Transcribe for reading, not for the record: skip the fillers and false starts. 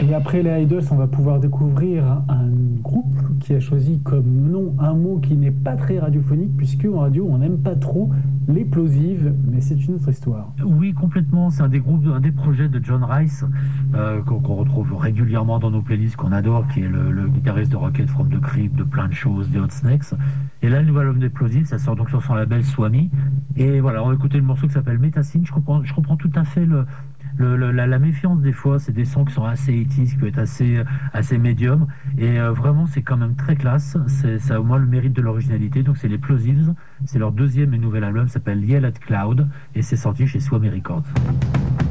Et après les Idols, on va pouvoir découvrir un groupe qui a choisi comme nom un mot qui n'est pas très radiophonique, puisque en radio, on n'aime pas trop les plosives, mais c'est une autre histoire. Oui, complètement. C'est un des projets de John Rice qu'on retrouve régulièrement dans nos playlists, qu'on adore, qui est le guitariste de Rocket from the Crypt, de plein de choses, des Hot Snakes. Et là, le nouvel album d'Explosive, ça sort donc sur son label Swami. Et voilà, on va écouter le morceau qui s'appelle Metacine. Je comprends tout à fait la méfiance des fois. C'est des sons qui sont assez 80s, qui peuvent être assez médium. Et vraiment, c'est quand même très classe. Ça a au moins le mérite de l'originalité. Donc, c'est les Plosives. C'est leur deuxième et nouvel album, ça s'appelle Yell at Cloud. Et c'est sorti chez Swami Records.